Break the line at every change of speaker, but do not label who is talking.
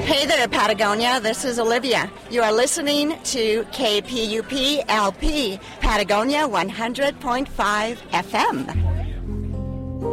Hey there, Patagonia. This is Olivia. You are listening to KPUP LP, Patagonia 100.5 FM.